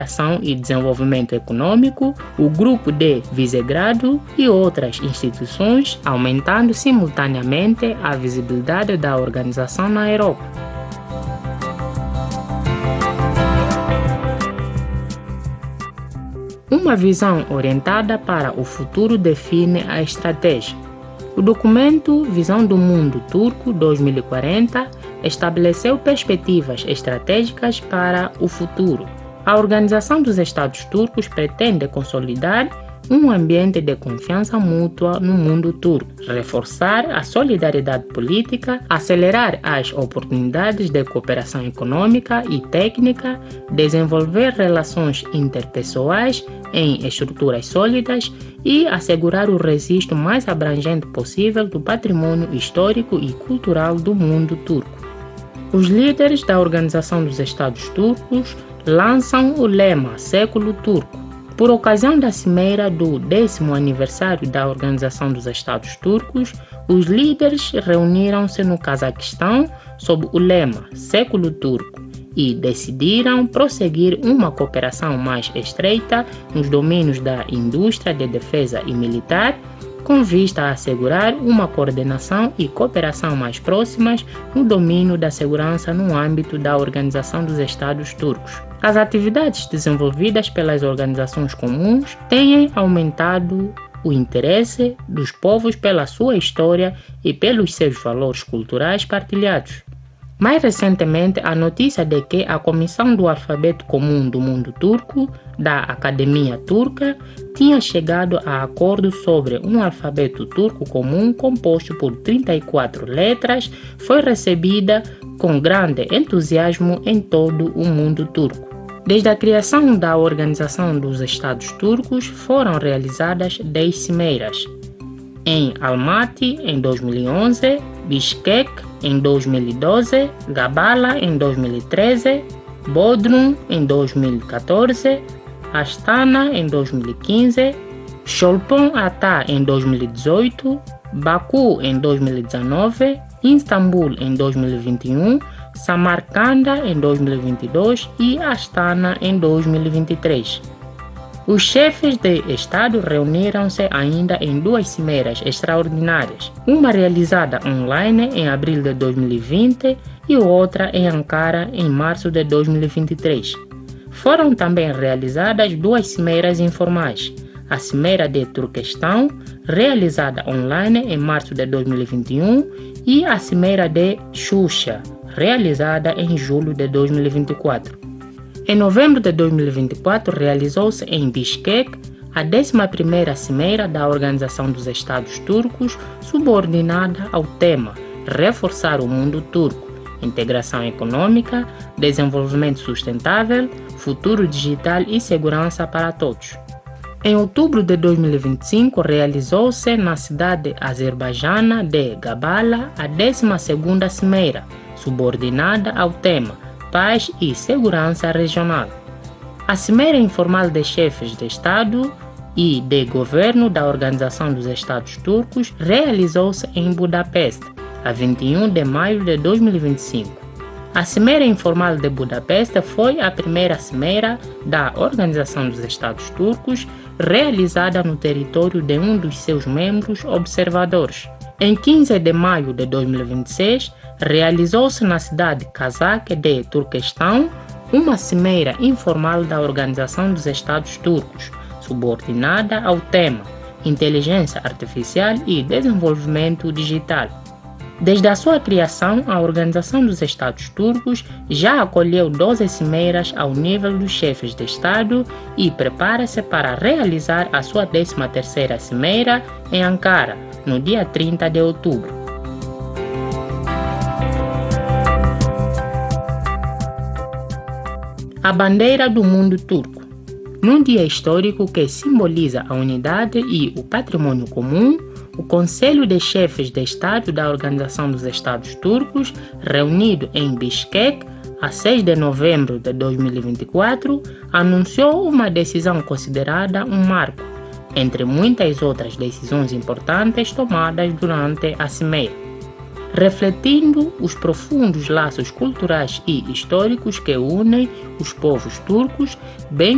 Ação e Desenvolvimento Econômico, o Grupo de Visegrado e outras instituições, aumentando simultaneamente a visibilidade da organização na Europa. Uma visão orientada para o futuro define a estratégia. O documento Visão do Mundo Turco 2040 estabeleceu perspectivas estratégicas para o futuro. A Organização dos Estados Turcos pretende consolidar um ambiente de confiança mútua no mundo turco, reforçar a solidariedade política, acelerar as oportunidades de cooperação econômica e técnica, desenvolver relações interpessoais em estruturas sólidas e assegurar o registro mais abrangente possível do patrimônio histórico e cultural do mundo turco. Os líderes da Organização dos Estados Turcos lançam o lema Século Turco. Por ocasião da cimeira do 10º aniversário da Organização dos Estados Turcos, os líderes reuniram-se no Cazaquistão sob o lema Século Turco e decidiram prosseguir uma cooperação mais estreita nos domínios da indústria de defesa e militar, com vista a assegurar uma coordenação e cooperação mais próximas no domínio da segurança no âmbito da Organização dos Estados Turcos. As atividades desenvolvidas pelas organizações comuns têm aumentado o interesse dos povos pela sua história e pelos seus valores culturais partilhados. Mais recentemente, a notícia de que a Comissão do Alfabeto Comum do Mundo Turco, da Academia Turca, tinha chegado a acordo sobre um alfabeto turco comum composto por 34 letras, foi recebida com grande entusiasmo em todo o mundo turco. Desde a criação da Organização dos Estados Turcos, foram realizadas 10 cimeiras. Em Almaty, em 2011, Bishkek, em 2012, Gabala, em 2013, Bodrum, em 2014, Astana, em 2015, Cholpon-Ata, em 2018, Baku, em 2019, Istambul, em 2021, Samarcanda, em 2022 e Astana, em 2023. Os chefes de Estado reuniram-se ainda em 2 cimeiras extraordinárias, uma realizada online em abril de 2020 e outra em Ankara em março de 2023. Foram também realizadas 2 cimeiras informais, a Cimeira de Turquestão, realizada online em março de 2021, e a Cimeira de Shusha, realizada em julho de 2024. Em novembro de 2024, realizou-se em Bishkek a 11ª Cimeira da Organização dos Estados Turcos, subordinada ao tema Reforçar o Mundo Turco, Integração Econômica, Desenvolvimento Sustentável, Futuro Digital e Segurança para Todos. Em outubro de 2025, realizou-se na cidade azerbaijana de Gabala a 12ª Cimeira, subordinada ao tema Paz e Segurança Regional. A Cimeira Informal de Chefes de Estado e de Governo da Organização dos Estados Turcos realizou-se em Budapeste, a 21 de maio de 2025. A Cimeira Informal de Budapeste foi a primeira cimeira da Organização dos Estados Turcos realizada no território de um dos seus membros observadores. Em 15 de maio de 2026, realizou-se na cidade cazaque de Turquestão uma cimeira informal da Organização dos Estados Turcos, subordinada ao tema Inteligência Artificial e Desenvolvimento Digital. Desde a sua criação, a Organização dos Estados Turcos já acolheu 12 cimeiras ao nível dos chefes de Estado e prepara-se para realizar a sua 13ª cimeira em Ankara, no dia 30 de outubro. A bandeira do mundo turco. Num dia histórico que simboliza a unidade e o patrimônio comum, o Conselho de Chefes de Estado da Organização dos Estados Turcos, reunido em Bishkek a 6 de novembro de 2024, anunciou uma decisão considerada um marco, entre muitas outras decisões importantes tomadas durante a cimeira, refletindo os profundos laços culturais e históricos que unem os povos turcos, bem